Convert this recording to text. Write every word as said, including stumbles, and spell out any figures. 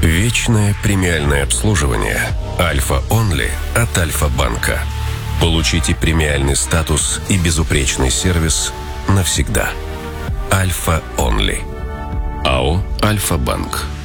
Вечное премиальное обслуживание Альфа Онли от Альфа-банка. Получите премиальный статус и безупречный сервис навсегда. Альфа Онли. АО «Альфа-банк».